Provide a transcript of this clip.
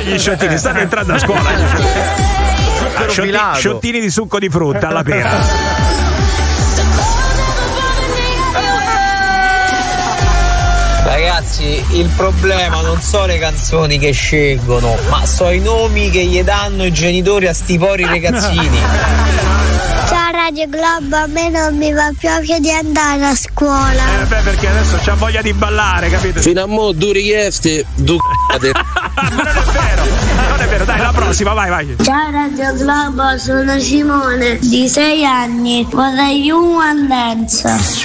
gli sciottini, stanno entrando a scuola. Sciottini di succo di frutta alla pera. Ragazzi, il problema non sono le canzoni che scelgono, ma sono i nomi che gli danno i genitori a sti pori ragazzini. Ciao Radio Globo, a me non mi va proprio di andare a scuola. Perché adesso c'ha voglia di ballare, capito? Fino a mo' due richieste, non è vero, dai, la prossima, vai. Ciao Radio Globo, sono Simone, di 6 anni. Vorrei un One Dance.